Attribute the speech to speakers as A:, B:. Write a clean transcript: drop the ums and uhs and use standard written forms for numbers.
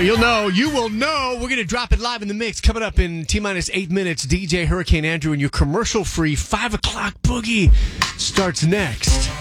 A: You'll know. You will know. We're going to drop it live in the mix. Coming up in T-minus 8 minutes, DJ Hurricane Andrew and your commercial-free 5 o'clock boogie starts next.